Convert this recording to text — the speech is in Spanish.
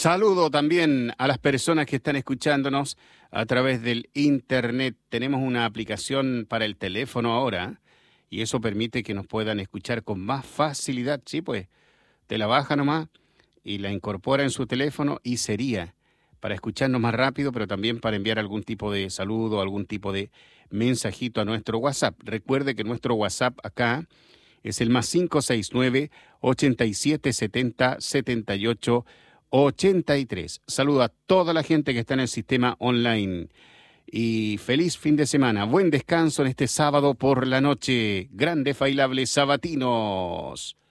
Saludo también a las personas que están escuchándonos a través del internet. Tenemos una aplicación para el teléfono ahora y eso permite que nos puedan escuchar con más facilidad. Sí, pues te la baja nomás y la incorpora en su teléfono y sería para escucharnos más rápido, pero también para enviar algún tipo de saludo, algún tipo de mensajito a nuestro WhatsApp. Recuerde que nuestro WhatsApp acá es el más 569-8770-7883. Saludo a toda la gente que está en el sistema online. Y feliz fin de semana. Buen descanso en este sábado por la noche. Grandes bailables sabatinos.